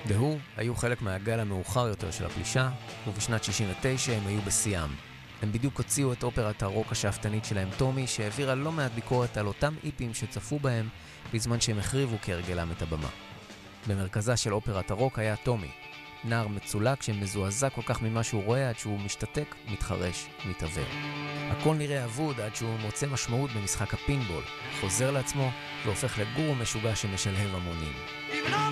והוא היו חלק מהגל המאוחר יותר של הפלישה, ובשנת 69 הם היו בשיאם. הם בדיוק הוציאו את אופרת הרוק השאפתנית שלהם טומי, שהעבירה לא מעט ביקורת על אותם איפים שצפו בהם בזמן שהם החריבו כהרגלם את הבמה. במרכזה של אופרת הרוק היה טומי, נער מצולק שמזועזע כל כך ממה שהוא רואה עד שהוא משתתק, מתחרש, מתעבר. הכל נראה אבוד עד שהוא מוצא משמעות במשחק הפינבול, חוזר לעצמו והופך לגורו משוגע שמשלהב המונים.